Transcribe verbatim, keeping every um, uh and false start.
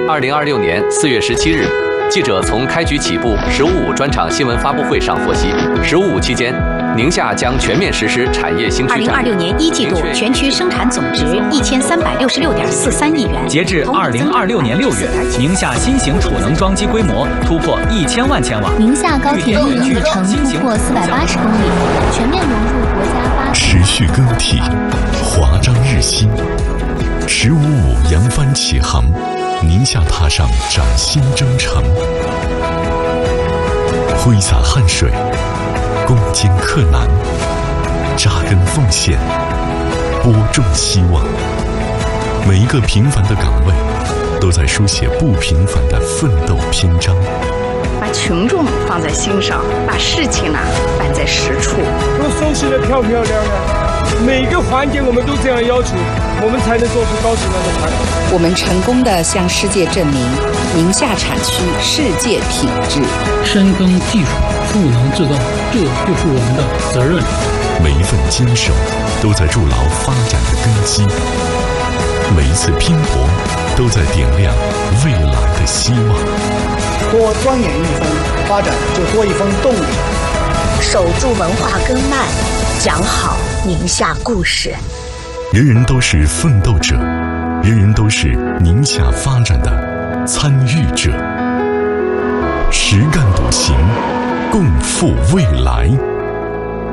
二零二六年四月十七日，记者从开局起步“十五五”专场新闻发布会上获悉，“十五五”期间，宁夏将全面实施产业新区。 二零二六年一季度全区生产总值一千三百六十六点四三亿元。 截至二零二六年六月，宁夏新型储能装机规模突破一千万千瓦。 宁夏高铁运营里程突破四百八十公里，全面融入国家发展。 持续更替，华章日新。十五五扬帆起航，宁夏踏上崭新征程。挥洒汗水，攻坚克难，扎根奉献，播种希望。每一个平凡的岗位，都在书写不平凡的奋斗篇章。 把群众放在心上，把事情呢办在实处。 都收拾得漂漂亮亮，每个环节我们都这样要求，我们才能做出高质量的产品。 我们成功地向世界证明，宁夏产区世界品质。 深耕技术，赋能制造，这就是我们的责任。 每一份坚守，都在筑牢发展的根基；每一次拼搏，都在点亮未来的希望。 多钻研一分，发展就多一分动力。 守住文化根脉，讲好宁夏故事。 人人都是奋斗者，人人都是宁夏发展的参与者。实干笃行，共赴未来。